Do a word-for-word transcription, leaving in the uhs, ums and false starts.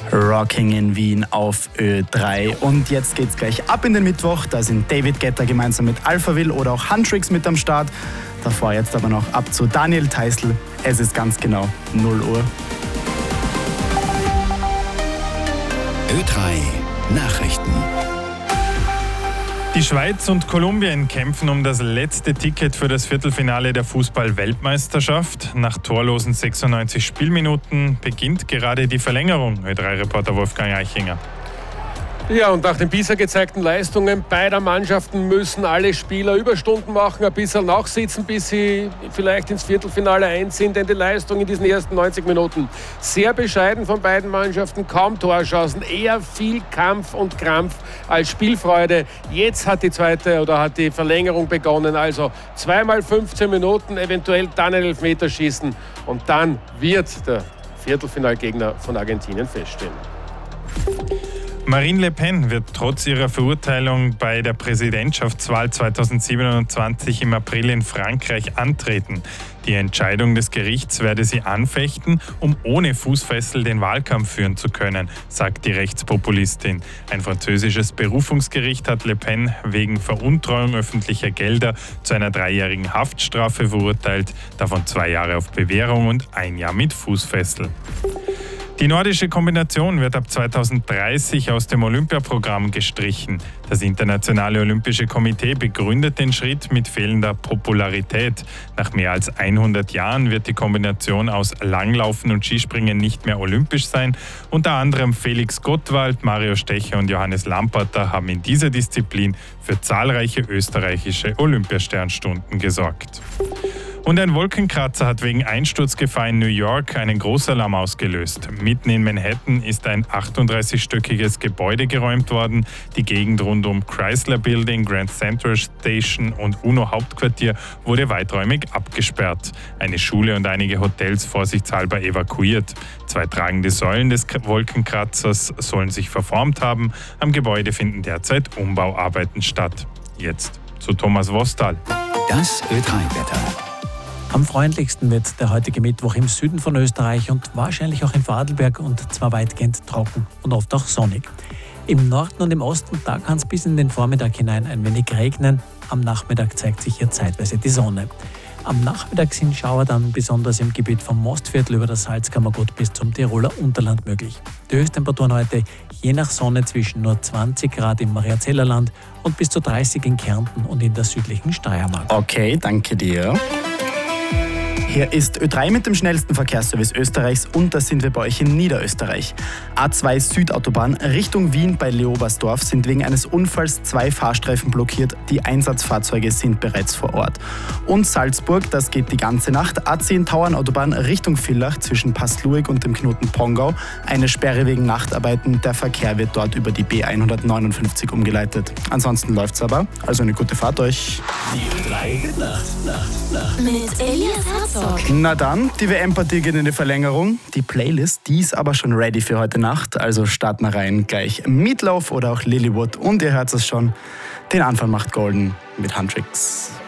Rocking in Wien auf Ö drei. Und jetzt geht's gleich ab in den Mittwoch. Da sind David Guetta gemeinsam mit Alphaville oder auch Huntrix mit am Start. Davor jetzt aber noch ab zu Daniel Theißl. Es ist ganz genau null Uhr. Ö drei Nachrichten. Die Schweiz und Kolumbien kämpfen um das letzte Ticket für das Viertelfinale der Fußball-Weltmeisterschaft. Nach torlosen sechsundneunzig Spielminuten beginnt gerade die Verlängerung. Ö drei Reporter Wolfgang Eichinger. Ja, und nach den bisher gezeigten Leistungen beider Mannschaften müssen alle Spieler Überstunden machen, ein bisschen nachsitzen, bis sie vielleicht ins Viertelfinale einziehen, denn die Leistung in diesen ersten neunzig Minuten sehr bescheiden von beiden Mannschaften, kaum Torchancen, eher viel Kampf und Krampf als Spielfreude. Jetzt hat die zweite oder hat die Verlängerung begonnen, also zweimal fünfzehn Minuten, eventuell dann ein Elfmeterschießen und dann wird der Viertelfinalgegner von Argentinien feststehen. Marine Le Pen wird trotz ihrer Verurteilung bei der Präsidentschaftswahl zweitausendsiebenundzwanzig im April in Frankreich antreten. Die Entscheidung des Gerichts werde sie anfechten, um ohne Fußfessel den Wahlkampf führen zu können, sagt die Rechtspopulistin. Ein französisches Berufungsgericht hat Le Pen wegen Veruntreuung öffentlicher Gelder zu einer dreijährigen Haftstrafe verurteilt, davon zwei Jahre auf Bewährung und ein Jahr mit Fußfessel. Die nordische Kombination wird ab zweitausenddreißig aus dem Olympiaprogramm gestrichen. Das Internationale Olympische Komitee begründet den Schritt mit fehlender Popularität. Nach mehr als hundert Jahren wird die Kombination aus Langlaufen und Skispringen nicht mehr olympisch sein. Unter anderem Felix Gottwald, Mario Stecher und Johannes Lamperter haben in dieser Disziplin für zahlreiche österreichische Olympiasternstunden gesorgt. Und ein Wolkenkratzer hat wegen Einsturzgefahr in New York einen Großalarm ausgelöst. Mitten in Manhattan ist ein achtunddreißigstöckiges Gebäude geräumt worden. Die Gegend rund um Chrysler Building, Grand Central Station und UNO-Hauptquartier wurde weiträumig abgesperrt. Eine Schule und einige Hotels vorsichtshalber evakuiert. Zwei tragende Säulen des Wolkenkratzers sollen sich verformt haben. Am Gebäude finden derzeit Umbauarbeiten statt. Jetzt zu Thomas Wostal. Das Ö drei Wetter. Am freundlichsten wird der heutige Mittwoch im Süden von Österreich und wahrscheinlich auch in Vorarlberg und zwar weitgehend trocken und oft auch sonnig. Im Norden und im Osten, da kann es bis in den Vormittag hinein ein wenig regnen. Am Nachmittag zeigt sich hier zeitweise die Sonne. Am Nachmittag sind Schauer dann besonders im Gebiet vom Mostviertel über das Salzkammergut bis zum Tiroler Unterland möglich. Die Höchsttemperaturen heute je nach Sonne zwischen nur zwanzig Grad im Mariazellerland und bis zu dreißig in Kärnten und in der südlichen Steiermark. Okay, danke dir. Hier ist Ö drei mit dem schnellsten Verkehrsservice Österreichs und da sind wir bei euch in Niederösterreich. A zwei Südautobahn Richtung Wien bei Leobersdorf sind wegen eines Unfalls zwei Fahrstreifen blockiert. Die Einsatzfahrzeuge sind bereits vor Ort. Und Salzburg, das geht die ganze Nacht. A zehn Tauernautobahn Richtung Villach zwischen Passluig und dem Knoten Pongau. Eine Sperre wegen Nachtarbeiten. Der Verkehr wird dort über die B hundertneunundfünfzig umgeleitet. Ansonsten läuft's aber. Also eine gute Fahrt euch. Die Ö drei Nacht, Nacht, Nacht. Mit Elias Herzog. Na dann, die W M-Partie geht in die Verlängerung. Die Playlist, die ist aber schon ready für heute Nacht. Also starten wir rein gleich Meatloaf oder auch Lilywood. Und ihr hört es schon, den Anfang macht Golden mit Huntrix.